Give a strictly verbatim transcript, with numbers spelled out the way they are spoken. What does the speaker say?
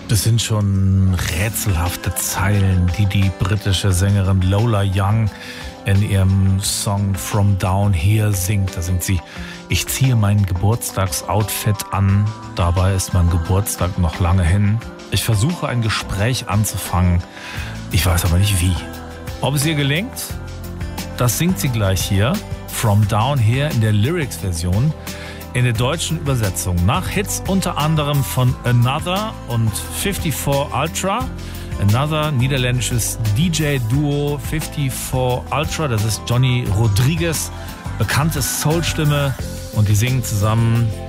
Das sind schon rätselhafte Zeilen, die die britische Sängerin Lola Young in ihrem Song From Down Here singt. Da singt sie: Ich ziehe mein Geburtstagsoutfit an, dabei ist mein Geburtstag noch lange hin. Ich versuche ein Gespräch anzufangen, ich weiß aber nicht wie. Ob es ihr gelingt, das singt sie gleich hier. From Down Here in der Lyrics-Version. In der deutschen Übersetzung nach Hits unter anderem von Another und fifty-four Ultra. Another, niederländisches D J-Duo, fifty-four Ultra, das ist Johnny Rodriguez, bekannte Soul-Stimme, und die singen zusammen